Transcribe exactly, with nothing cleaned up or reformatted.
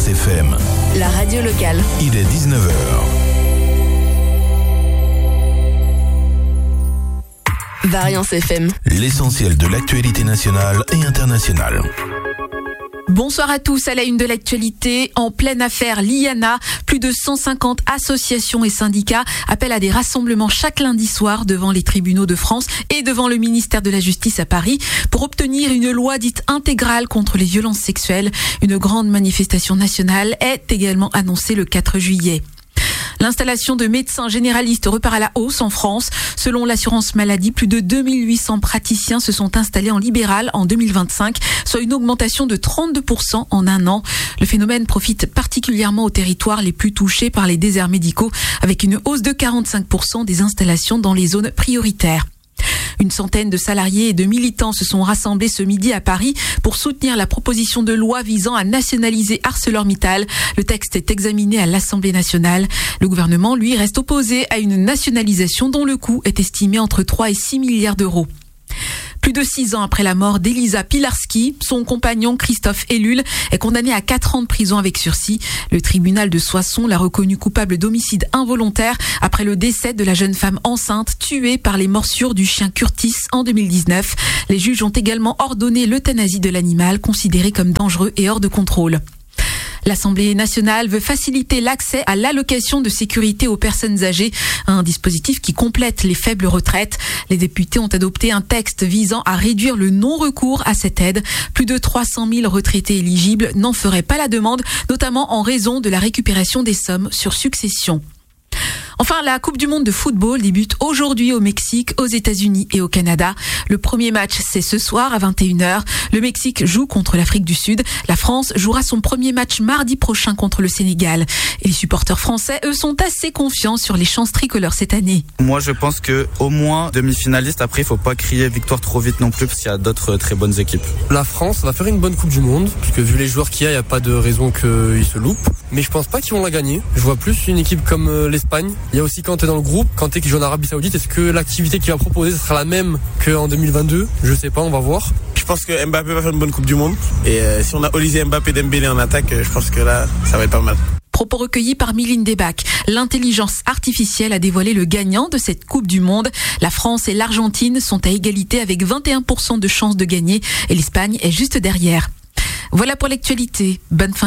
Variance F M. La radio locale. Il est dix-neuf heures. Variance F M. L'essentiel de l'actualité nationale et internationale. Bonsoir à tous, à la une de l'actualité. En pleine affaire l'I A N A, plus de cent cinquante associations et syndicats appellent à des rassemblements chaque lundi soir devant les tribunaux de France et devant le ministère de la Justice à Paris pour obtenir une loi dite intégrale contre les violences sexuelles. Une grande manifestation nationale est également annoncée le quatre juillet. L'installation de médecins généralistes repart à la hausse en France. Selon l'assurance maladie, plus de deux mille huit cents praticiens se sont installés en libéral en deux mille vingt-cinq, soit une augmentation de trente-deux pour cent en un an. Le phénomène profite particulièrement aux territoires les plus touchés par les déserts médicaux, avec une hausse de quarante-cinq pour cent des installations dans les zones prioritaires. Une centaine de salariés et de militants se sont rassemblés ce midi à Paris pour soutenir la proposition de loi visant à nationaliser ArcelorMittal. Le texte est examiné à l'Assemblée nationale. Le gouvernement, lui, reste opposé à une nationalisation dont le coût est estimé entre trois et six milliards d'euros. Plus de six ans après la mort d'Elisa Pilarski, son compagnon Christophe Ellul est condamné à quatre ans de prison avec sursis. Le tribunal de Soissons l'a reconnu coupable d'homicide involontaire après le décès de la jeune femme enceinte tuée par les morsures du chien Curtis en deux mille dix-neuf. Les juges ont également ordonné l'euthanasie de l'animal considéré comme dangereux et hors de contrôle. L'Assemblée nationale veut faciliter l'accès à l'allocation de sécurité aux personnes âgées, un dispositif qui complète les faibles retraites. Les députés ont adopté un texte visant à réduire le non-recours à cette aide. Plus de trois cent mille retraités éligibles n'en feraient pas la demande, notamment en raison de la récupération des sommes sur succession. Enfin, la Coupe du Monde de football débute aujourd'hui au Mexique, aux États-Unis et au Canada. Le premier match, c'est ce soir à vingt et une heures. Le Mexique joue contre l'Afrique du Sud. La France jouera son premier match mardi prochain contre le Sénégal. Et les supporters français, eux, sont assez confiants sur les chances tricolores cette année. Moi, je pense que au moins demi-finaliste. Après, il faut pas crier victoire trop vite non plus parce qu'il y a d'autres très bonnes équipes. La France va faire une bonne Coupe du Monde parce que vu les joueurs qu'il y a, il n'y a pas de raison qu'ils se loupent. Mais je pense pas qu'ils vont la gagner. Je vois plus une équipe comme l'Espagne. Il y a aussi Kanté dans le groupe, Kanté qui joue en Arabie Saoudite. Est-ce que l'activité qu'il va proposer sera la même qu'en deux mille vingt-deux? Je sais pas, on va voir. Je pense que Mbappé va faire une bonne Coupe du Monde. Et euh, si on a Olysée, Mbappé, Dembélé en attaque, je pense que là, ça va être pas mal. Propos recueillis par Mylène Debac. L'intelligence artificielle a dévoilé le gagnant de cette Coupe du Monde. La France et l'Argentine sont à égalité avec vingt et un pour cent de chances de gagner et l'Espagne est juste derrière. Voilà pour l'actualité. Bonne fin.